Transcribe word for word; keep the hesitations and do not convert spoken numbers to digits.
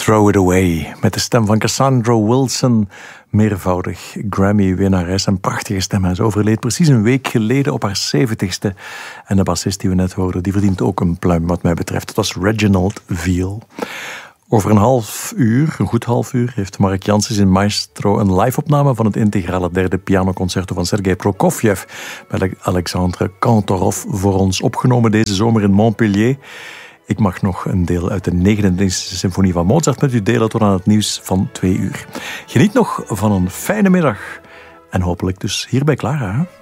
Throw It Away, met de stem van Cassandra Wilson, meervoudig Grammy-winnares. Een prachtige stem. En ze overleed precies een week geleden op haar zeventigste. En de bassist die we net hoorden, die verdient ook een pluim wat mij betreft. Dat was Reginald Veal. Over een half uur, een goed half uur, heeft Mark Janssens in Maestro een live-opname van het integrale derde pianoconcerto van Sergei Prokofjev bij Alexandre Kantorov voor ons opgenomen deze zomer in Montpellier. Ik mag nog een deel uit de negenentwintigste symfonie van Mozart met u delen tot aan het nieuws van twee uur. Geniet nog van een fijne middag en hopelijk dus hier bij Clara. Hè?